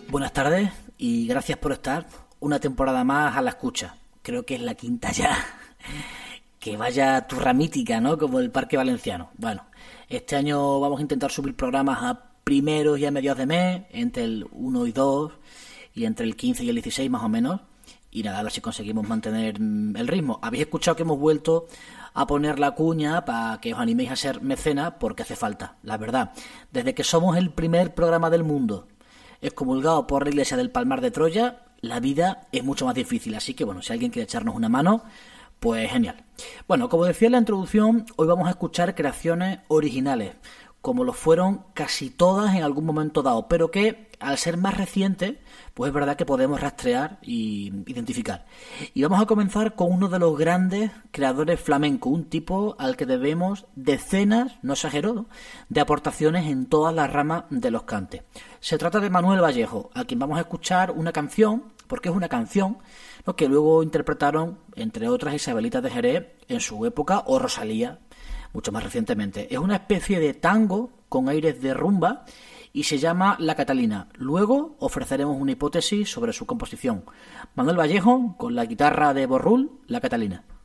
Buenas tardes y gracias por estar una temporada más a la escucha. Creo que es la quinta ya. Que vaya turra mítica, ¿no? Como el Parque Valenciano. Bueno, este año vamos a intentar subir programas a primeros y a mediados de mes, entre el 1 y 2, y entre el 15 y el 16 más o menos. Y nada, a ver si conseguimos mantener el ritmo. Habéis escuchado que hemos vuelto a poner la cuña para que os animéis a ser mecenas, porque hace falta, la verdad. Desde que somos el primer programa del mundo excomulgado por la Iglesia del Palmar de Troya, la vida es mucho más difícil. Así que bueno, si alguien quiere echarnos una mano, pues genial. Bueno, como decía en la introducción, hoy vamos a escuchar creaciones originales, como lo fueron casi todas en algún momento dado, pero que al ser más recientes, pues es verdad que podemos rastrear y identificar. Y vamos a comenzar con uno de los grandes creadores flamencos, un tipo al que debemos decenas, no exagero, de aportaciones en todas las ramas de los cantes. Se trata de Manuel Vallejo, a quien vamos a escuchar una canción, porque es una canción, ¿no?, que luego interpretaron, entre otras, Isabelitas de Jerez en su época, o Rosalía, mucho más recientemente. Es una especie de tango con aires de rumba y se llama La Catalina. Luego ofreceremos una hipótesis sobre su composición. Manuel Vallejo con la guitarra de Borrul, La Catalina.